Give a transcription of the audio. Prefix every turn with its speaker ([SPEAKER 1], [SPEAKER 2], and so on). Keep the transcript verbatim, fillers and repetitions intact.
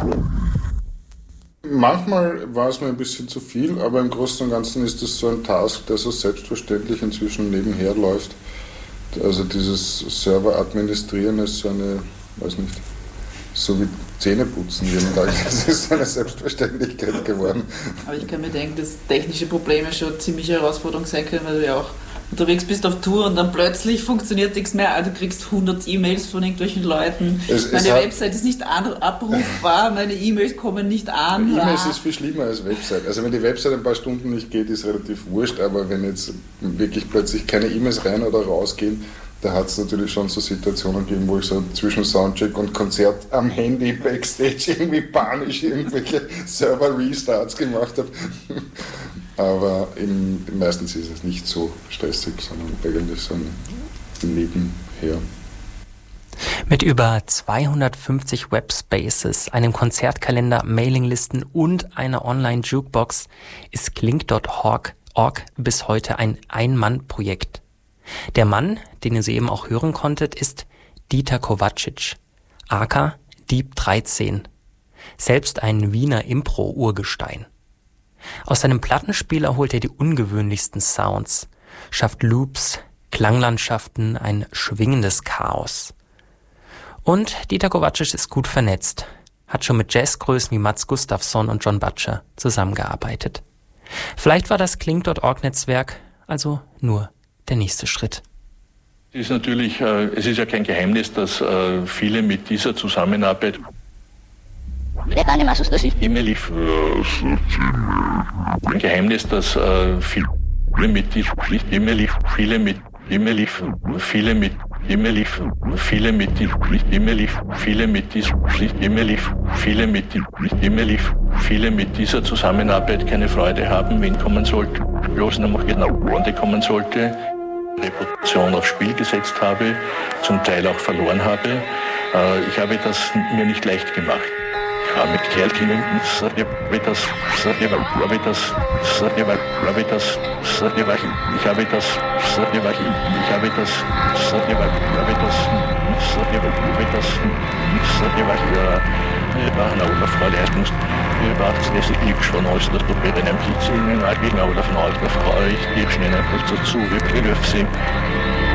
[SPEAKER 1] Manchmal war es mir ein bisschen zu viel, aber im Großen und Ganzen ist das so ein Task, der so selbstverständlich inzwischen nebenher läuft. Also dieses Server administrieren ist so eine, weiß nicht, so wie Zähneputzen jeden Tag. Das ist eine Selbstverständlichkeit geworden.
[SPEAKER 2] Aber ich kann mir denken, dass technische Probleme schon eine ziemliche Herausforderung sein können, weil du ja auch unterwegs bist auf Tour und dann plötzlich funktioniert nichts mehr. Also du kriegst hundert E-Mails von irgendwelchen Leuten. Es, meine es Website ist nicht abrufbar, meine E-Mails kommen nicht an.
[SPEAKER 1] E-Mails ist viel schlimmer als Website. Also wenn die Website ein paar Stunden nicht geht, ist relativ wurscht, aber wenn jetzt wirklich plötzlich keine E-Mails rein oder rausgehen, da hat es natürlich schon so Situationen gegeben, wo ich so zwischen Soundcheck und Konzert am Handy backstage irgendwie panisch irgendwelche Server-Restarts gemacht habe. Aber im, meistens ist es nicht so stressig, sondern eigentlich so ein Nebenher.
[SPEAKER 3] Mit über zweihundertfünfzig Webspaces, einem Konzertkalender, Mailinglisten und einer Online-Jukebox ist Klink Punkt org bis heute ein Ein-Mann-Projekt. Der Mann, den ihr soeben auch hören konntet, ist Dieter Kovačič, aka Dieb dreizehn, selbst ein Wiener Impro-Urgestein. Aus seinem Plattenspieler holt er die ungewöhnlichsten Sounds, schafft Loops, Klanglandschaften, ein schwingendes Chaos. Und Dieter Kovačič ist gut vernetzt, hat schon mit Jazzgrößen wie Mats Gustafsson und John Butcher zusammengearbeitet. Vielleicht war das Klink Punkt org-Netzwerk also nur der nächste Schritt.
[SPEAKER 4] Es ist natürlich, äh, es ist ja kein Geheimnis, dass äh, viele mit dieser Zusammenarbeit immer lief. Ein Geheimnis, dass äh, viele mit dieser immer lief, viele mit immer lief, viele mit immer lief, viele mit immer lief, viele mit immer lief, viele mit immer lief, viele mit dieser Zusammenarbeit keine Freude haben, wenn kommen sollte, bloß noch genau Runde kommen sollte. Reputation aufs Spiel gesetzt habe, zum Teil auch verloren habe. Ich habe das mir nicht leicht gemacht. Ich habe mit Kerlkinnen, ich habe das, ich habe das, ich habe das, ich habe das, ich habe das, ich habe das, ich habe das, wir waren auch auf Verleistungs, wir waren das Glück von uns, dass du bei einem Pizza in den Allgemeinen oder von alter Frau, ich gebe schnell etwas dazu, wir begriffen sind.